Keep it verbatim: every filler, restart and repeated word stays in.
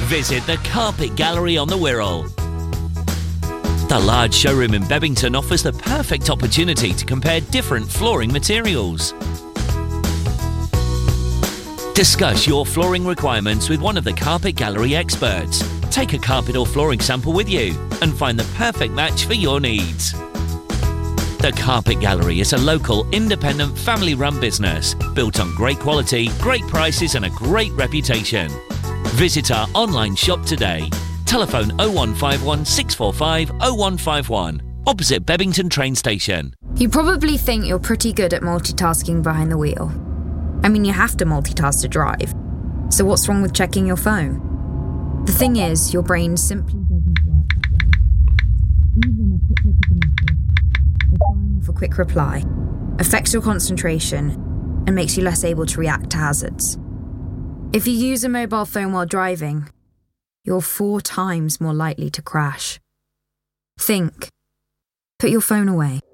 Visit the Carpet Gallery on the Wirral. The large showroom in Bebington offers the perfect opportunity to compare different flooring materials. Discuss your flooring requirements with one of the Carpet Gallery experts. Take a carpet or flooring sample with you and find the perfect match for your needs. The Carpet Gallery is a local, independent, family-run business built on great quality, great prices and a great reputation. Visit our online shop today. Telephone oh one five one, six four five, oh one five one, opposite Bebington train station. You probably think you're pretty good at multitasking behind the wheel. I mean, you have to multitask to drive. So what's wrong with checking your phone? The thing is, your brain simply doesn't work that way. Even a quick look at a message or firing off a quick reply affects your concentration and makes you less able to react to hazards. If you use a mobile phone while driving, you're four times more likely to crash. Think. Put your phone away.